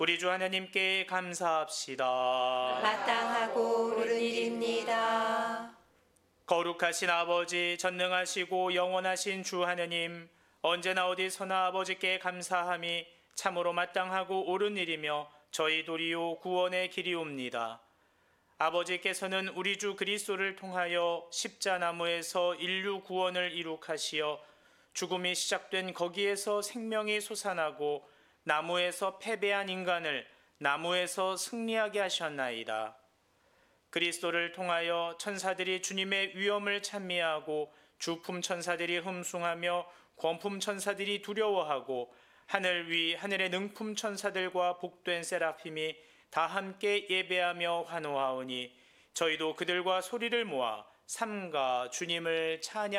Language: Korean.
우리 주 하나님께 감사합시다. 마땅하고 옳은 일입니다. 거룩하신 아버지, 전능하시고 영원하신 주 하나님, 언제나 어디서나 아버지께 감사함이 참으로 마땅하고 옳은 일이며 저희 도리요 구원의 길이옵니다. 아버지께서는 우리 주 그리스도를 통하여 십자나무에서 인류 구원을 이룩하시어 죽음이 시작된 거기에서 생명이 솟아나고 나무에서 패배한 인간을 나무에서 승리하게 하셨나이다. 그리스도를 통하여 천사들이 주님의 위엄을 찬미하고 주품 천사들이 흠숭하며 권품 천사들이 두려워하고 하늘 위 하늘의 능품 천사들과 복된 세라핌이 다 함께 예배하며 환호하오니 저희도 그들과 소리를 모아 삼가 주님을 찬양